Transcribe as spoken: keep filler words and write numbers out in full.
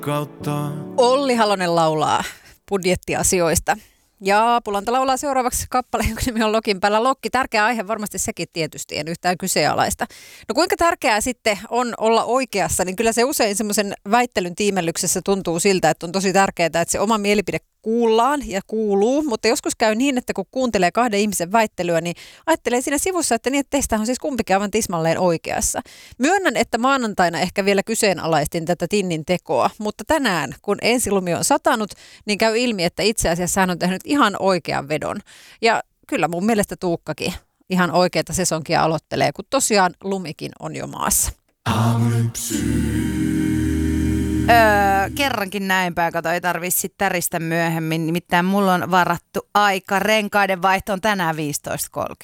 Kautta. Olli Halonen laulaa budjettiasioista. Ja Pulanta laulaa seuraavaksi kappale, jonka nimi on Lokin päällä Lokki. Tärkeä aihe varmasti sekin tietysti, en yhtään kyseenalaista. No kuinka tärkeää sitten on olla oikeassa, niin kyllä se usein semmoisen väittelyn tiimellyksessä tuntuu siltä, että on tosi tärkeää, että se oma mielipide kuullaan ja kuuluu, mutta joskus käy niin, että kun kuuntelee kahden ihmisen väittelyä, niin ajattelee siinä sivussa, että niin, että teistä on siis kumpikin aivan tismalleen oikeassa. Myönnän, että maanantaina ehkä vielä kyseenalaistin tätä Tinnin tekoa, mutta tänään, kun ensilumi on satanut, niin käy ilmi, että itse asiassa hän on tehnyt ihan oikean vedon. Ja kyllä mun mielestä Tuukkakin ihan oikeata sesonkia aloittelee, kun tosiaan lumikin on jo maassa. Öö, kerrankin näinpä, kato, ei tarvitse sitten täristä myöhemmin, nimittäin mulla on varattu aika renkaiden vaihtoon tänään viisitoista kolmekymmentä.